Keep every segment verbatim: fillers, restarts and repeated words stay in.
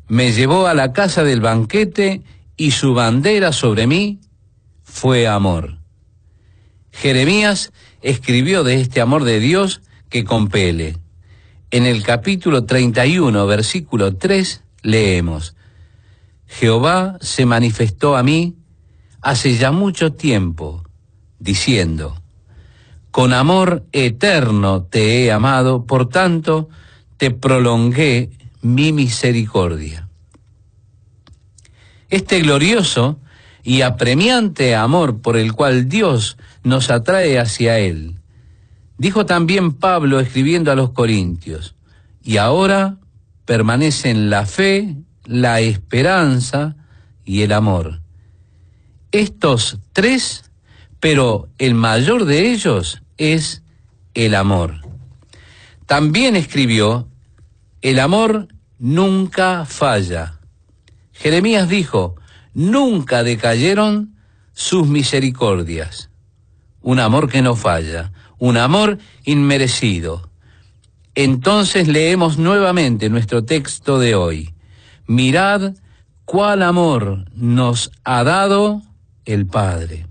Me llevó a la casa del banquete y su bandera sobre mí fue amor. Jeremías escribió de este amor de Dios que compele. En el capítulo treinta y uno, versículo tres, leemos: Jehová se manifestó a mí hace ya mucho tiempo, diciendo: con amor eterno te he amado, por tanto te prolongué mi misericordia. Este glorioso y apremiante amor por el cual Dios nos atrae hacia Él, dijo también Pablo escribiendo a los Corintios, y ahora permanecen la fe, la esperanza y el amor. Estos tres, pero el mayor de ellos es el amor. También escribió: el amor nunca falla. Jeremías dijo: nunca decayeron sus misericordias. Un amor que no falla, un amor inmerecido. Entonces leemos nuevamente nuestro texto de hoy. Mirad cuál amor nos ha dado el Padre.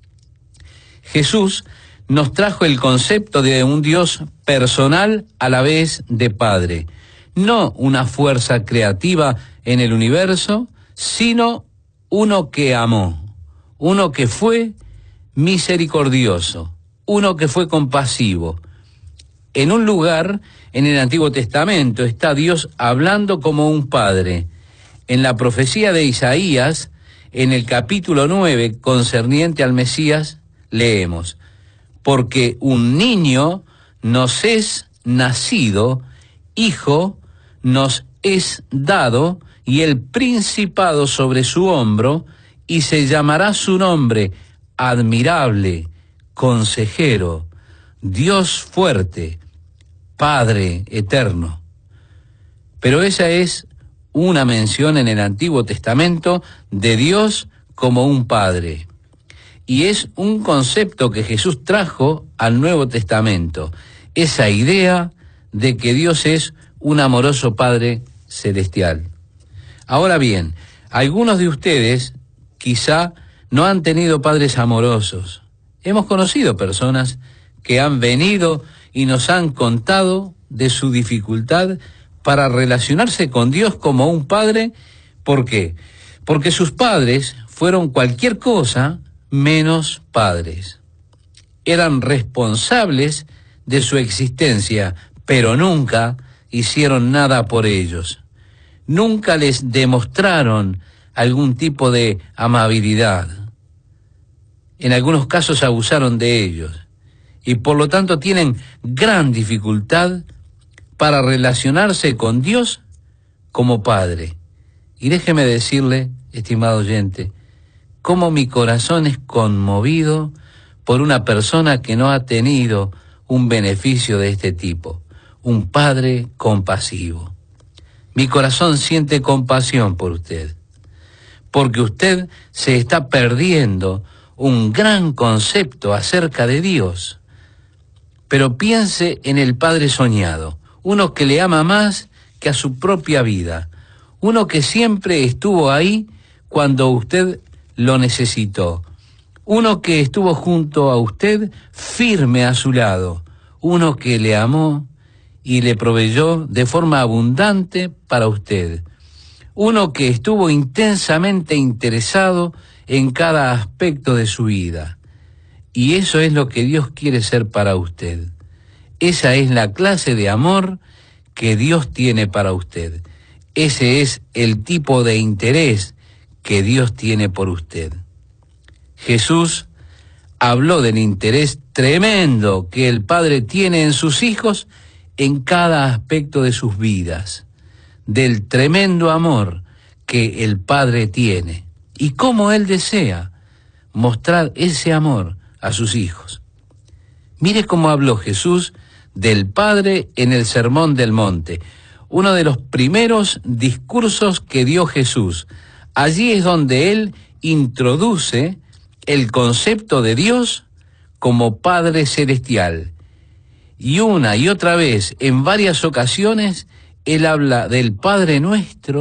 Jesús nos trajo el concepto de un Dios personal a la vez de Padre. No una fuerza creativa en el universo, sino uno que amó, uno que fue misericordioso, uno que fue compasivo. En un lugar en el Antiguo Testamento está Dios hablando como un padre. En la profecía de Isaías, en el capítulo nueve, concerniente al Mesías, leemos: porque un niño nos es nacido, hijo nos es dado, y el principado sobre su hombro, y se llamará su nombre admirable, consejero, Dios fuerte, Padre eterno. Pero esa es una mención en el Antiguo Testamento de Dios como un Padre. Y es un concepto que Jesús trajo al Nuevo Testamento, esa idea de que Dios es un amoroso Padre celestial. Ahora bien, algunos de ustedes quizá no han tenido padres amorosos. Hemos conocido personas que han venido y nos han contado de su dificultad para relacionarse con Dios como un padre. ¿Por qué? Porque sus padres fueron cualquier cosa menos padres. Eran responsables de su existencia, pero nunca hicieron nada por ellos. Nunca les demostraron algún tipo de amabilidad. En algunos casos abusaron de ellos y por lo tanto tienen gran dificultad para relacionarse con Dios como Padre. Y déjeme decirle, estimado oyente, cómo mi corazón es conmovido por una persona que no ha tenido un beneficio de este tipo, un Padre compasivo. Mi corazón siente compasión por usted, porque usted se está perdiendo un gran concepto acerca de Dios. Pero piense en el Padre soñado, uno que le ama más que a su propia vida, uno que siempre estuvo ahí cuando usted lo necesitó, uno que estuvo junto a usted firme a su lado, uno que le amó y le proveyó de forma abundante para usted, uno que estuvo intensamente interesado en cada aspecto de su vida. Y eso es lo que Dios quiere ser para usted. Esa es la clase de amor que Dios tiene para usted. Ese es el tipo de interés que Dios tiene por usted. Jesús habló del interés tremendo que el Padre tiene en sus hijos en cada aspecto de sus vidas, del tremendo amor que el Padre tiene y cómo Él desea mostrar ese amor a sus hijos. Mire cómo habló Jesús del Padre en el Sermón del Monte, uno de los primeros discursos que dio Jesús. Allí es donde Él introduce el concepto de Dios como Padre celestial. Y una y otra vez, en varias ocasiones, Él habla del Padre nuestro